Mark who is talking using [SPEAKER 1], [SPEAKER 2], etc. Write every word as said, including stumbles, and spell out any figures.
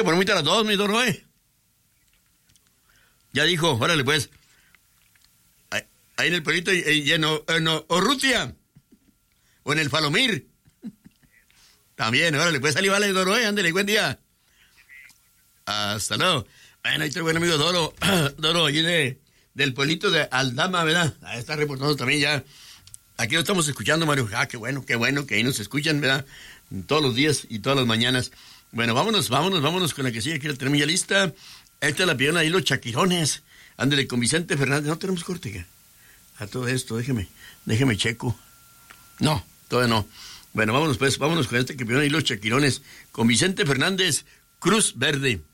[SPEAKER 1] que poner muy a las dos, mi Doro, ¿eh? Ya dijo, órale pues. Ahí, ahí en el pueblito, y en, en Orrutia. O en el Falomir. También, órale pues, salí, vale, Doro, ¿eh? Ándale, buen día. Hasta luego. Bueno, ahí está el buen amigo Doro. Doro, ahí de, del pueblito de Aldama, ¿verdad? Ahí está reportando también ya. Aquí lo estamos escuchando, Mario. Ah, qué bueno, qué bueno que ahí nos escuchan, ¿verdad? Todos los días y todas las mañanas. Bueno, vámonos, vámonos, vámonos con la que sigue. Aquí la tenemos ya lista. Esta la pidieron ahí los Chaquirones. Ándale, con Vicente Fernández. No tenemos corte, ¿qué? A todo esto, déjeme, déjeme checo. No, todavía no. Bueno, vámonos pues, vámonos con este que pidieron ahí los Chaquirones. Con Vicente Fernández, Cruz Verde.